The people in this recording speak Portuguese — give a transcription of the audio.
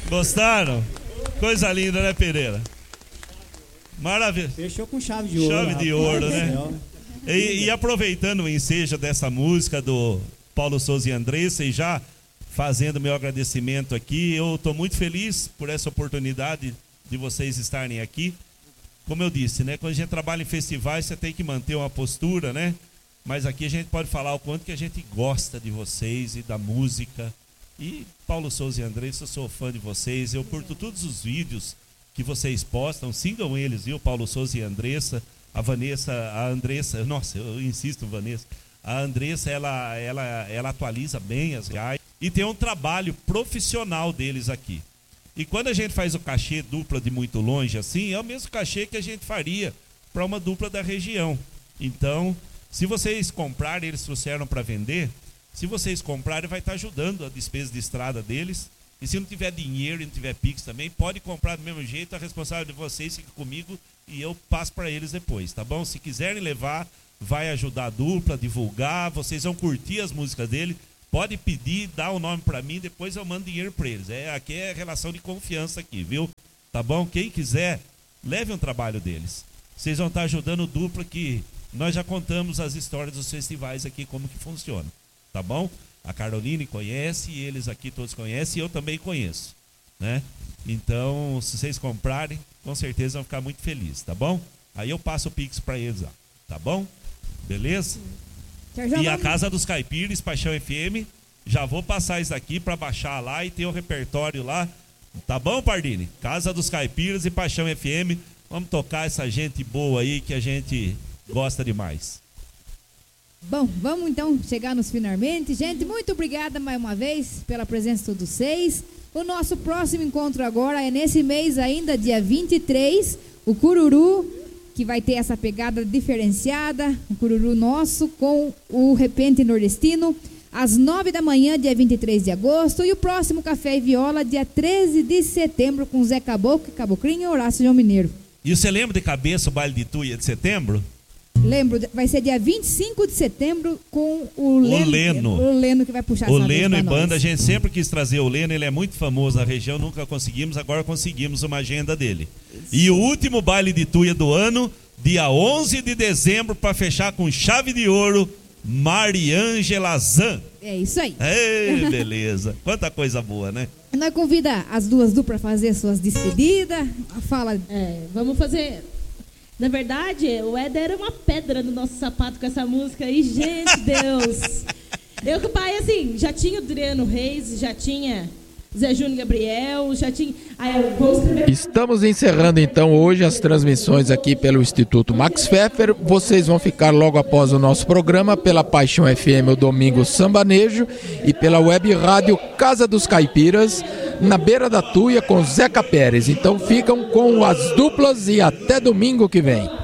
Gostaram? Coisa linda, né, Pereira? Maravilha. Fechou com chave de ouro. Chave de ouro, né? E aproveitando o ensejo dessa música do Paulo Souza e Andressa, e já fazendo meu agradecimento aqui, eu estou muito feliz por essa oportunidade de vocês estarem aqui. Como eu disse, né? Quando a gente trabalha em festivais, você tem que manter uma postura, né? Mas aqui a gente pode falar o quanto que a gente gosta de vocês e da música. E Paulo Souza e Andressa, eu sou fã de vocês, eu curto todos os vídeos que vocês postam, sigam eles, viu? Paulo Souza e Andressa, a Andressa, nossa, eu insisto, Vanessa, a Andressa, ela atualiza bem as reais e tem um trabalho profissional deles aqui. E quando a gente faz o cachê dupla de muito longe assim, é o mesmo cachê que a gente faria para uma dupla da região. Então, se vocês comprarem, eles trouxeram para vender, se vocês comprarem, vai estar ajudando a despesa de estrada deles. E se não tiver dinheiro e não tiver Pix também, pode comprar do mesmo jeito, a responsável de vocês fica comigo e eu passo para eles depois, tá bom? Se quiserem levar, vai ajudar a dupla, divulgar, vocês vão curtir as músicas dele, pode pedir, dá o nome para mim, depois eu mando dinheiro para eles. Aqui é relação de confiança aqui, viu? Tá bom? Quem quiser, leve um trabalho deles. Vocês vão estar ajudando o dupla que nós já contamos as histórias dos festivais aqui, como que funciona, tá bom? A Caroline conhece, eles aqui todos conhecem, e eu também conheço, né? Então, se vocês comprarem, com certeza vão ficar muito felizes, tá bom? Aí eu passo o Pix para eles lá, tá bom? Beleza? E a Casa dos Caipiras, Paixão FM, já vou passar isso aqui para baixar lá e ter o repertório lá, tá bom, Pardini? Casa dos Caipiras e Paixão FM, vamos tocar essa gente boa aí que a gente gosta demais. Bom, vamos então chegar nos finalmente. Gente, muito obrigada mais uma vez pela presença de todos vocês. O nosso próximo encontro agora é nesse mês ainda, dia 23, o Cururu, que vai ter essa pegada diferenciada, o Cururu nosso, com o Repente Nordestino, às 9 da manhã, dia 23 de agosto. E o próximo Café e Viola, dia 13 de setembro, com Zé Caboclo, Caboclinho e Horácio João Mineiro. E você lembra de cabeça o baile de Tuia de setembro? Lembro, vai ser dia 25 de setembro com o Leno. O Leno que vai puxar essa O Leno e banda, nós. a gente sempre quis trazer o Leno, ele é muito famoso na região, nunca conseguimos, agora conseguimos uma agenda dele. Isso. E o último baile de Tuia do ano, dia 11 de dezembro, para fechar com chave de ouro, Mariângela Zan. É isso aí. Ei, beleza. Quanta coisa boa, né? Nós convida as duas duplas para fazer suas despedidas. Fala. Vamos fazer... Na verdade, o Éder era uma pedra no nosso sapato com essa música aí, gente, Deus. Eu com o pai, assim, já tinha o Adriano Reis, já tinha Zé Júnior Gabriel, já tinha... Estamos encerrando então hoje as transmissões aqui pelo Instituto Max Pfeffer. Vocês vão ficar logo após o nosso programa pela Paixão FM, o Domingo Sambanejo, e pela web rádio Casa dos Caipiras, na beira da Tuia com Zeca Pérez. Então ficam com as duplas e até domingo que vem.